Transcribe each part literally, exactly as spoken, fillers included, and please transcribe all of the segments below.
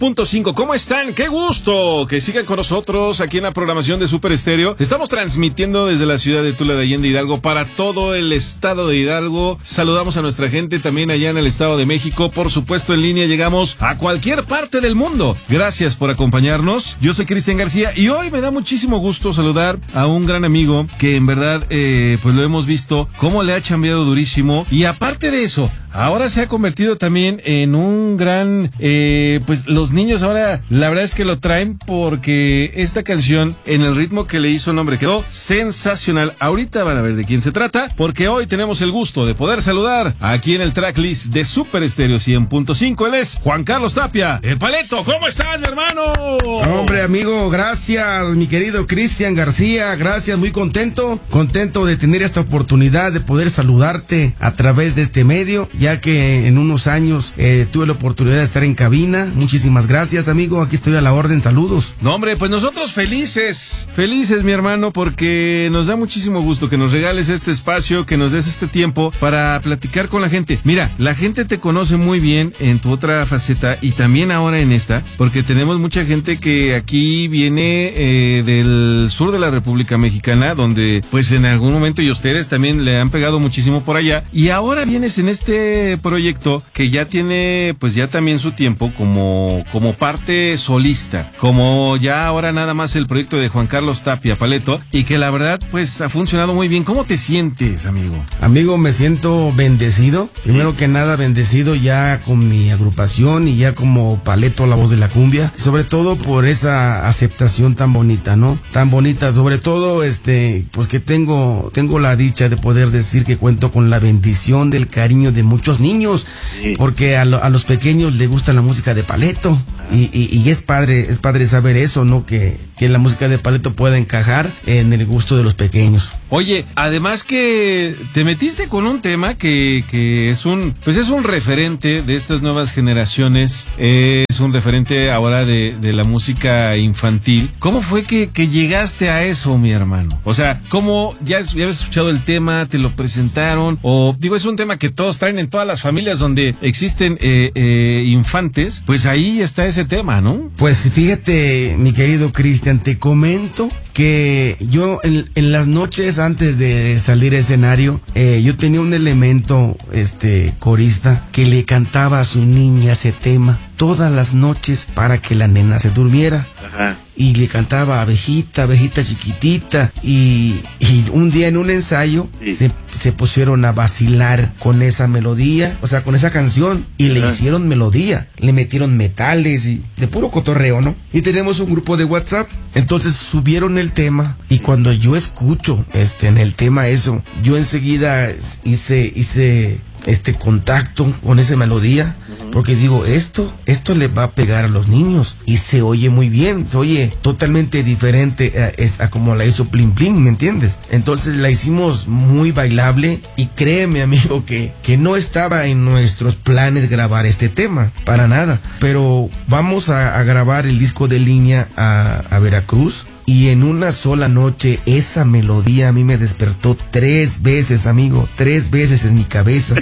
punto cinco. ¿Cómo están? ¡Qué gusto que sigan con nosotros aquí en la programación de Super Estéreo! Estamos transmitiendo desde la ciudad de Tula de Allende, Hidalgo, para todo el estado de Hidalgo. Saludamos a nuestra gente también allá en el estado de México. Por supuesto, en línea llegamos a cualquier parte del mundo. Gracias por acompañarnos. Yo soy Cristian García y hoy me da muchísimo gusto saludar a un gran amigo que en verdad, eh, pues lo hemos visto cómo le ha chambeado durísimo. Y aparte de eso, ahora se ha convertido también en un gran, eh, pues los niños ahora la verdad es que lo traen porque esta canción en el ritmo que le hizo el nombre quedó sensacional. Ahorita van a ver de quién se trata, porque hoy tenemos el gusto de poder saludar aquí en el tracklist de Super Estéreo cien punto cinco. Él es Juan Carlos Tapia, el Paleto. ¿Cómo estás, mi hermano? Hombre, amigo, gracias, mi querido Cristian García. Gracias, muy contento, contento de tener esta oportunidad de poder saludarte a través de este medio, ya que en unos años eh, tuve la oportunidad de estar en cabina. Muchísimas gracias, amigo, aquí estoy a la orden, saludos. No, hombre, pues nosotros felices, felices, mi hermano, porque nos da muchísimo gusto que nos regales este espacio, que nos des este tiempo para platicar con la gente. Mira, la gente te conoce muy bien en tu otra faceta y también ahora en esta, porque tenemos mucha gente que aquí viene eh, del sur de la República Mexicana, donde pues en algún momento, y ustedes también le han pegado muchísimo por allá, y ahora vienes en este proyecto que ya tiene pues ya también su tiempo como, como parte solista, como ya ahora nada más el proyecto de Juan Carlos Tapia, Paleto, y que la verdad pues ha funcionado muy bien. ¿Cómo te sientes, amigo? Amigo, me siento bendecido, primero que nada bendecido ya con mi agrupación y ya como Paleto, la voz de la cumbia, sobre todo por esa aceptación tan bonita, ¿no? Tan bonita, sobre todo este, pues que tengo, tengo la dicha de poder decir que cuento con la bendición del cariño de muchos niños, sí. Porque a, lo, a los pequeños les gusta la música de Paleto y, y, y es padre, es padre saber eso, ¿no? Que, que la música de Paleto pueda encajar en el gusto de los pequeños. Oye, además que te metiste con un tema que, que es un, pues es un referente de estas nuevas generaciones, eh, es un referente ahora de, de la música infantil. ¿Cómo fue que, que llegaste a eso, mi hermano? O sea, ¿cómo ya, ya habías escuchado el tema, te lo presentaron? O digo, es un tema que todos traen en todas las familias donde existen eh, eh, infantes, pues ahí está ese tema, ¿no? Pues fíjate, mi querido Cristian, te comento que yo en, en las noches antes de salir a escenario, eh, yo tenía un elemento este corista que le cantaba a su niña ese tema todas las noches para que la nena se durmiera. Ajá. Y le cantaba abejita, abejita chiquitita, y, y un día en un ensayo sí. se, se pusieron a vacilar con esa melodía, o sea, con esa canción, y Ajá. le hicieron melodía, le metieron metales y de puro cotorreo, ¿no? Y tenemos un grupo de WhatsApp, entonces subieron el tema, y cuando yo escucho este en el tema eso, yo enseguida hice, hice este contacto con esa melodía, porque digo, esto, esto le va a pegar a los niños, y se oye muy bien, se oye totalmente diferente a, a, a como la hizo Plin Plin, ¿me entiendes? Entonces la hicimos muy bailable, y créeme, amigo, que, que no estaba en nuestros planes grabar este tema, para nada, pero vamos a, a grabar el disco de línea a, a Veracruz, y en una sola noche esa melodía a mí me despertó tres veces, amigo, tres veces en mi cabeza.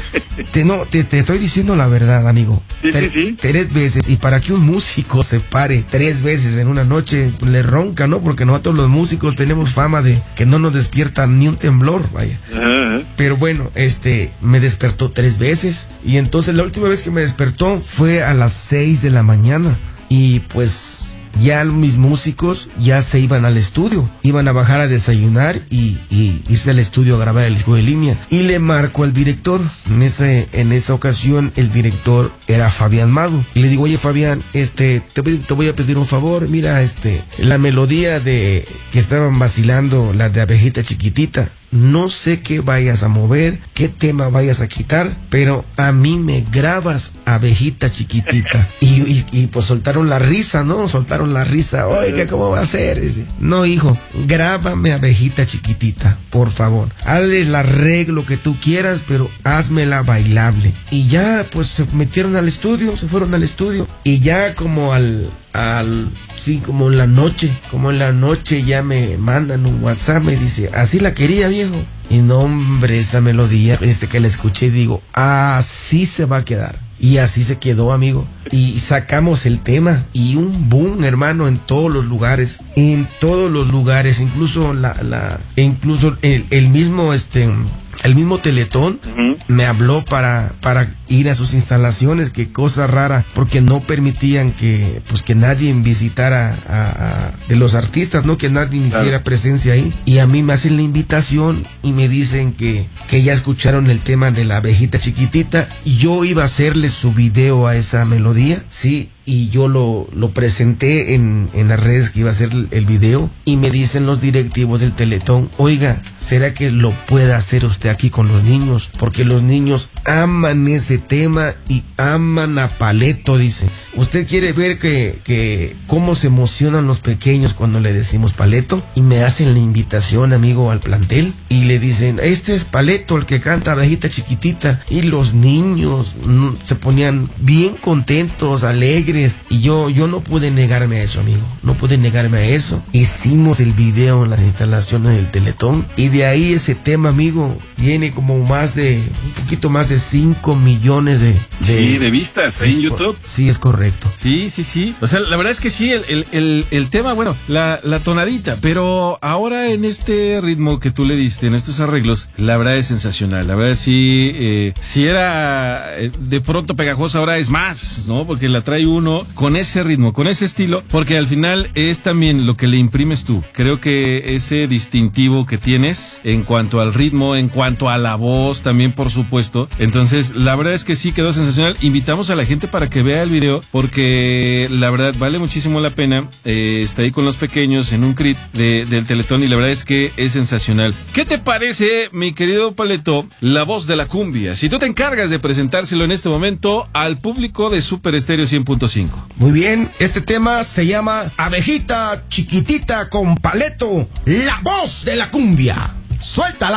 Te, no, te, te estoy diciendo la verdad, amigo. Sí, Tre- sí, sí. Tres veces. Y para que un músico se pare tres veces en una noche, le ronca, ¿no? Porque nosotros los músicos tenemos fama de que no nos despierta ni un temblor, vaya. Ajá. Pero bueno, este, me despertó tres veces. Y entonces la última vez que me despertó fue a las seis de la mañana. Y pues ya mis músicos ya se iban al estudio, iban a bajar a desayunar y, y irse al estudio a grabar el disco de línea. Y le marco al director. En ese, en esa ocasión el director era Fabián Mado. Y le digo, oye Fabián, este, te, te voy a pedir un favor, mira, este, la melodía de que estaban vacilando, la de abejita chiquitita, no sé qué vayas a mover, qué tema vayas a quitar, pero a mí me grabas abejita chiquitita. Y, y, y pues soltaron la risa, ¿no? Soltaron la risa. Oiga, ¿cómo va a ser? Dice, no, hijo, grábame abejita chiquitita, por favor. Hazle el arreglo que tú quieras, pero házmela bailable. Y ya, pues se metieron al estudio, se fueron al estudio. Y ya como al... al sí, como en la noche, como en la noche ya me mandan un WhatsApp, me dice, así la quería, viejo. Y no, hombre, esa melodía, este que la escuché, digo, así se va a quedar. Y así se quedó, amigo. Y sacamos el tema y un boom, hermano, en todos los lugares. En todos los lugares, incluso la, la, incluso el, el mismo, este... El mismo Teletón uh-huh. me habló para, para ir a sus instalaciones, qué cosa rara, porque no permitían que, pues, que nadie visitara a, a, de los artistas, ¿no? Que nadie hiciera claro. presencia ahí. Y a mí me hacen la invitación y me dicen que, que ya escucharon el tema de la abejita chiquitita. Y yo iba a hacerle su video a esa melodía, ¿sí? Y yo lo, lo presenté en, en las redes que iba a hacer el video y me dicen los directivos del Teletón, oiga, ¿será que lo pueda hacer usted aquí con los niños? Porque los niños aman ese tema y aman a Paleto, dice. ¿Usted quiere ver que, que cómo se emocionan los pequeños cuando le decimos Paleto? Y me hacen la invitación, amigo, al plantel y le dicen, este es Paleto, el que canta Abejita Chiquitita. Y los niños mm, se ponían bien contentos, alegres. Y yo, yo no pude negarme a eso, amigo. No pude negarme a eso. Hicimos el video en las instalaciones del Teletón. Y de ahí ese tema, amigo, tiene como más de, un poquito más de cinco millones de... de sí, de vistas sí, en YouTube. Sí, es correcto. Sí, sí, sí. O sea, la verdad es que sí, el, el, el, el tema, bueno, la, la tonadita. Pero ahora en este ritmo que tú le diste, en estos arreglos, la verdad es sensacional. La verdad sí, eh, si era eh, de pronto pegajosa, ahora es más, ¿no? Porque la trae uno con ese ritmo, con ese estilo, porque al final es también lo que le imprimes tú. Creo que ese distintivo que tienes en cuanto al ritmo, en cuanto a la voz también, por supuesto. Entonces, la verdad es que sí quedó sensacional. Invitamos a la gente para que vea el video, porque la verdad vale muchísimo la pena. Eh, está ahí con los pequeños en un crit de, del Teletón y la verdad es que es sensacional. ¿Qué te parece, mi querido Paleto, la voz de la cumbia? Si tú te encargas de presentárselo en este momento al público de Super Estéreo cien punto cinco. Muy bien, este tema se llama Abejita Chiquitita con Paleto, la voz de la cumbia. Suéltala.